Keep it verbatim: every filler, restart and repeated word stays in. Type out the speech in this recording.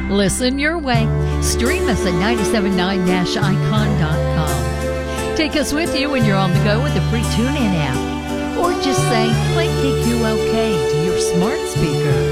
Listen your way. Stream us at nine seven nine dash icon dot com. Take us with you when you're on the go with the free TuneIn app. Or just say, play K Q L K to your smart speaker.